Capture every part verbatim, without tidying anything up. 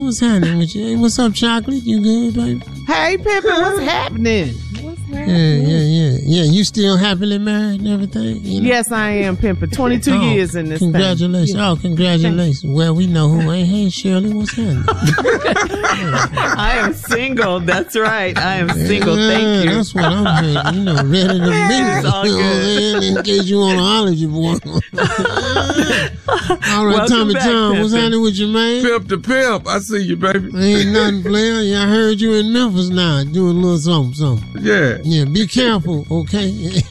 What's happening with you? Hey, what's up, Chocolate? You good, baby? Hey, Pimpin', what's happening? What's happening? Yeah, yeah, yeah. Yeah, you still happily married and everything? You know? Yes, I am, Pimpin'. twenty-two oh, years in this Congratulations. thing. Oh, congratulations. Well, we know who ain't. Hey, Shirley, what's happening? I am single. That's right. I am single. Yeah, Thank you. That's what I'm ready, you know, ready to mingle. It's all You know what I'm good. saying? In case you want to holler you boy. All right, Welcome Tommy back, John, what's Pimpin'. happening with you, man? Pimp to pimp. I see you, baby. Ain't nothing, player. Yeah, I heard you in Memphis now, doing a little something, something. Yeah. Yeah, be careful, okay?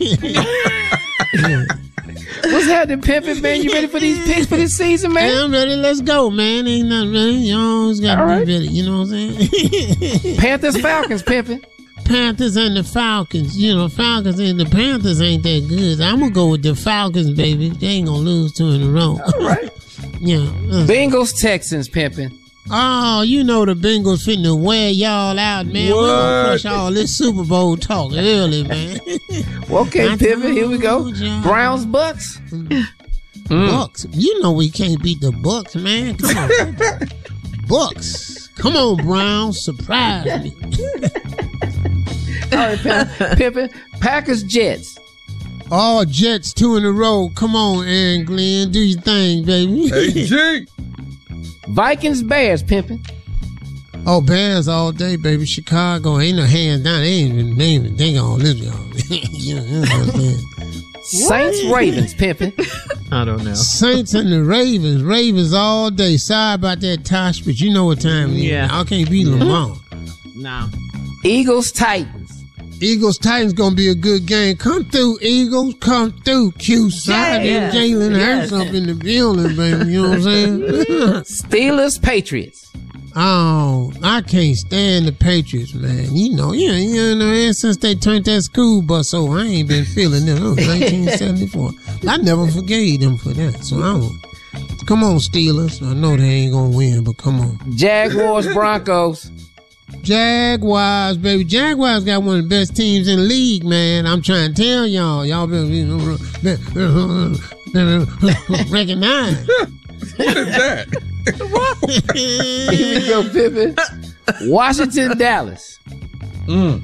Yeah. What's happening, Pimpin', man? You ready for these picks for this season, man? Hey, I'm ready. Let's go, man. Ain't nothing ready. You always got to All be right. ready. You know what I'm saying? Panthers, Falcons, Pimpin'. Panthers and the Falcons. You know, Falcons and the Panthers ain't that good. I'm going to go with the Falcons, baby. They ain't going to lose two in a row. All right. Yeah. uh, Bengals, Texans, Pimpin'. Oh, you know the Bengals finna to wear y'all out, man. We're going to What? push all this Super Bowl talk early, man. Well, okay, I Pimpin', here we go. told y'all. Browns, Bucks. Bucks. You know we can't beat the Bucks, man. Come on. Bucks. Come on, Browns. Surprise me. All right, Pimpin'. Packers, Jets. Oh, Jets two in a row. Come on, Aaron Glenn. Do your thing, baby. Hey, G. Vikings, Bears, Pimpin'. Oh, Bears all day, baby. Chicago. Ain't no hands down. They ain't even, they ain't even think on this, y'all. You know what I'm saying? Saints, Ravens, Pimpin'. I don't know. Saints and the Ravens. Ravens all day. Sorry about that, Tosh, but you know what time it is. Yeah. I can't beat Lamar. No. Eagles, Titans. Eagles Titans gonna be a good game. Come through, Eagles. Come through, Q. Side Yes. and Jalen Yes. Hurts up in the building, baby. You know what I'm saying? Steelers, Patriots. Oh, I can't stand the Patriots, man. You know, yeah, you know, ever since they turned that school bus over, I ain't been feeling them. It was nineteen seventy-four. I never forgave them for that. So I don't. Come on, Steelers. I know they ain't gonna win, but come on. Jaguars, Broncos. Jaguars, baby. Jaguars got one of the best teams in the league, man. I'm trying to tell y'all. Y'all been, you know, been, been recognized. What is that? Here we go, Pippin. Washington, Dallas. Mm.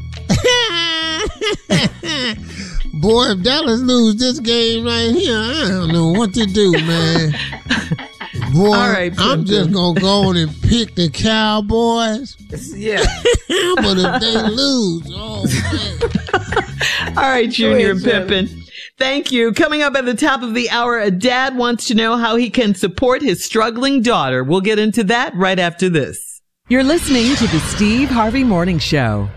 Boy, if Dallas lose this game right here, I don't know what to do, man. Boy, All right, I'm Pimpin'. just going to go on and pick the Cowboys. Yeah. But if they lose, oh, man. All right, Junior and Go ahead, Pippin. Thank you. Coming up at the top of the hour, a dad wants to know how he can support his struggling daughter. We'll get into that right after this. You're listening to the Steve Harvey Morning Show.